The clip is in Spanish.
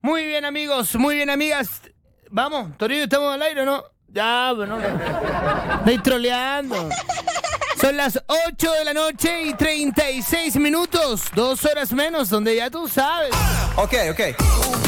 Muy bien, amigos, muy bien, amigas. Vamos, Toribio, ¿estamos al aire o no? Ya, bueno, estáis troleando. Son las 8 de la noche y 36 minutos, 2 horas menos, donde ya tú sabes. Ok.